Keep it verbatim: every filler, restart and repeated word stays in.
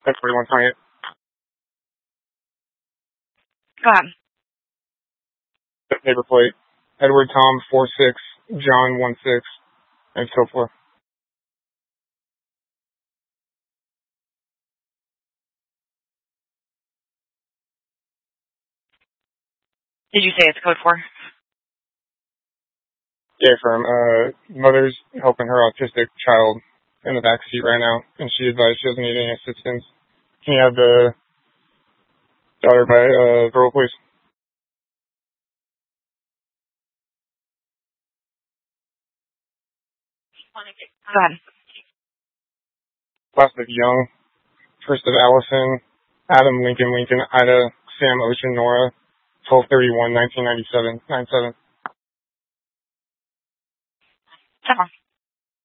That's forty-one twenty-eight. Go ahead. Paper plate. Edward Tom four six, John one six, and so forth. Did you say it's code four? Yeah, firm. Uh, mother's helping her autistic child in the back seat right now, and she advised she doesn't need any assistance. Can you have the daughter by uh, verbal, please? Go ahead. Last of Young, first of Allison, Adam, Lincoln, Lincoln, Ida, Sam, Ocean, Nora, twelve thirty-one, nineteen ninety-seven, nine seven. Come on.